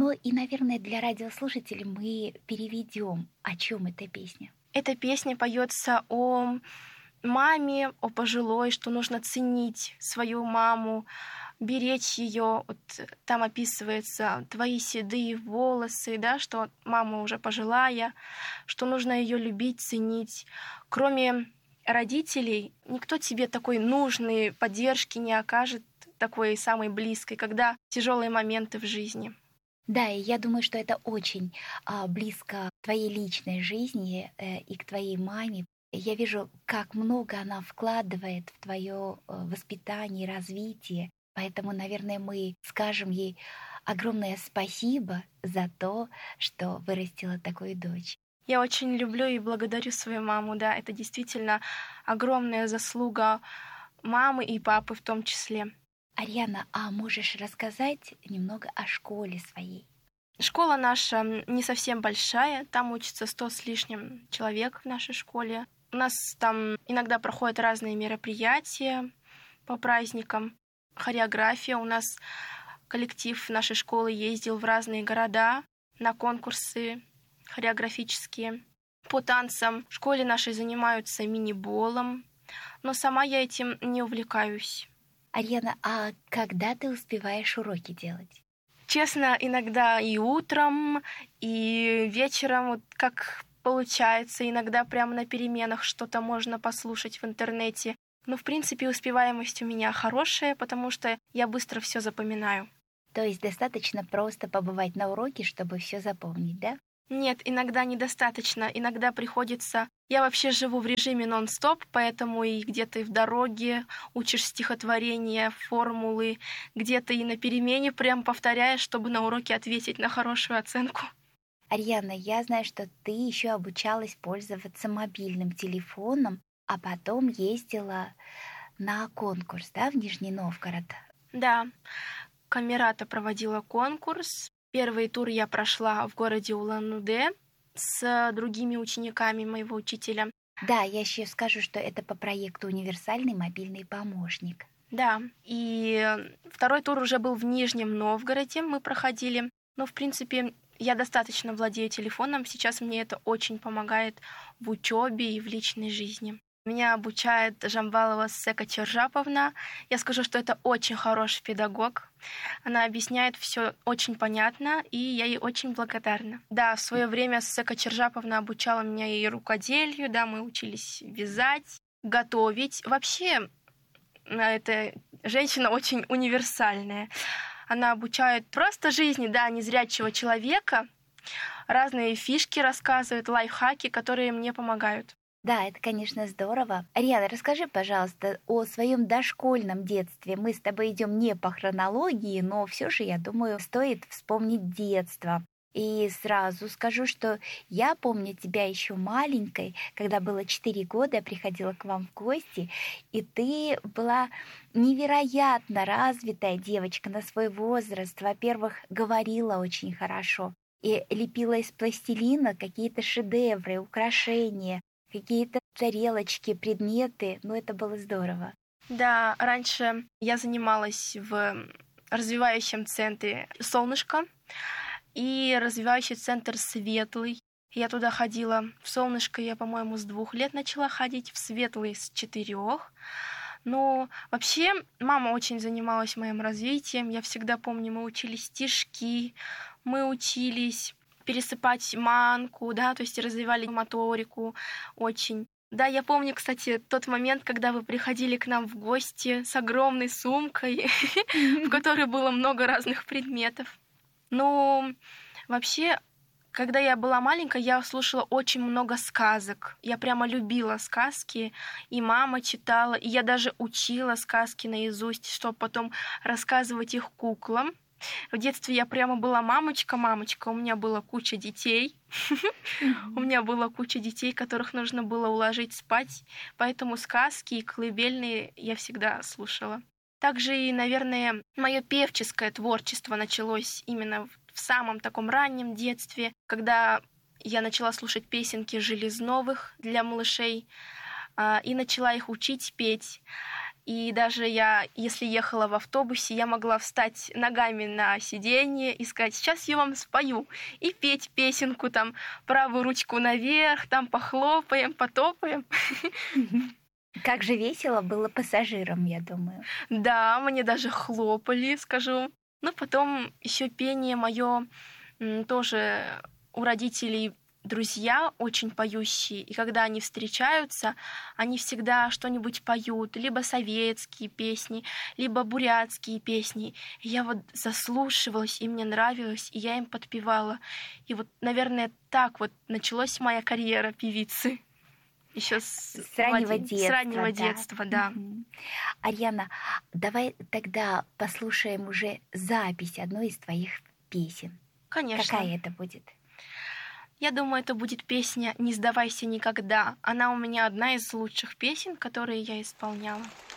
Ну и, наверное, для радиослушателей мы переведем, о чем эта песня. Эта песня поется о маме, о пожилой, что нужно ценить свою маму, беречь ее. Вот там описывается твои седые волосы, да, что мама уже пожилая, что нужно ее любить, ценить. Кроме родителей, никто тебе такой нужной поддержки не окажет, такой самой близкой, когда тяжелые моменты в жизни. Да, и я думаю, что это очень близко к твоей личной жизни и к твоей маме. Я вижу, как много она вкладывает в твое воспитание и развитие. Поэтому, наверное, мы скажем ей огромное спасибо за то, что вырастила такую дочь. Я очень люблю и благодарю свою маму, да, это действительно огромная заслуга мамы и папы в том числе. Ариана, а можешь рассказать немного о школе своей? Школа наша не совсем большая, там учится 100 с лишним человек в нашей школе. У нас там иногда проходят разные мероприятия по праздникам, хореография. У нас коллектив нашей школы ездил в разные города на конкурсы хореографические. По танцам в школе нашей занимаются мини-болом, но сама я этим не увлекаюсь. Ариана, а когда ты успеваешь уроки делать? Честно, иногда и утром, и вечером, вот как получается. Иногда прямо на переменах что-то можно послушать в интернете. Но, в принципе, успеваемость у меня хорошая, потому что я быстро все запоминаю. То есть достаточно просто побывать на уроке, чтобы все запомнить, да? Нет, иногда недостаточно. Иногда приходится... Я вообще живу в режиме нон-стоп, поэтому и где-то и в дороге учишь стихотворения, формулы, где-то и на перемене прям повторяешь, чтобы на уроке ответить на хорошую оценку. Ариана, я знаю, что ты еще обучалась пользоваться мобильным телефоном, а потом ездила на конкурс, да, в Нижний Новгород? Да, Камерата проводила конкурс. Первый тур я прошла в городе Улан-Удэ с другими учениками моего учителя. Да, я еще скажу, что это по проекту «Универсальный мобильный помощник». Да, и второй тур уже был в Нижнем Новгороде, мы проходили. Но, в принципе, я достаточно владею телефоном, сейчас мне это очень помогает в учебе и в личной жизни. Меня обучает Жамбалова Сека Чержаповна. Я скажу, что это очень хороший педагог. Она объясняет все очень понятно, и я ей очень благодарна. Да, в свое время Сека Чержаповна обучала меня и рукоделию, да, мы учились вязать, готовить. Вообще, эта женщина очень универсальная. Она обучает просто жизни, да, незрячего человека, разные фишки рассказывает, лайфхаки, которые мне помогают. Да, это, конечно, здорово. Ариана, расскажи, пожалуйста, о своем дошкольном детстве. Мы с тобой идем не по хронологии, но все же, я думаю, стоит вспомнить детство. И сразу скажу, что я помню тебя еще маленькой, когда было 4 года, я приходила к вам в гости, и ты была невероятно развитая девочка на свой возраст. Во-первых, говорила очень хорошо и лепила из пластилина какие-то шедевры, украшения, какие-то тарелочки, предметы. Ну, это было здорово. Да, раньше я занималась в развивающем центре «Солнышко» и развивающий центр «Светлый». Я туда ходила. В «Солнышко» я, по-моему, с 2 лет начала ходить, в «Светлый» с 4. Но вообще мама очень занималась моим развитием. Я всегда помню, мы учили стишки, мы учились пересыпать манку, да, то есть развивали моторику очень. Да, я помню, кстати, тот момент, когда вы приходили к нам в гости с огромной сумкой, в которой было много разных предметов. Ну, вообще, когда я была маленькая, я слушала очень много сказок. Я прямо любила сказки, и мама читала, и я даже учила сказки наизусть, чтобы потом рассказывать их куклам. В детстве я прямо была мамочка, у меня была куча детей. У меня была куча детей, которых нужно было уложить спать, поэтому сказки и колыбельные я всегда слушала. Также и, наверное, мое певческое творчество началось именно в самом таком раннем детстве, когда я начала слушать песенки Железновых для малышей и начала их учить петь. И даже я, если ехала в автобусе, я могла встать ногами на сиденье и сказать: сейчас я вам спою. И петь песенку, там, правую ручку наверх, там, похлопаем, потопаем. Как же весело было пассажирам, я думаю. Да, мне даже хлопали, скажу. Ну, потом еще пение мое тоже у родителей друзья очень поющие, и когда они встречаются, они всегда что-нибудь поют, либо советские песни, либо бурятские песни. И я вот заслушивалась, и мне нравилось, и я им подпевала. И вот, наверное, так вот началась моя карьера певицы. Еще с раннего детства, да. Угу. Арьяна, давай тогда послушаем уже запись одной из твоих песен. Конечно. Какая это будет? Я думаю, это будет песня «Не сдавайся никогда». Она у меня одна из лучших песен, которые я исполняла.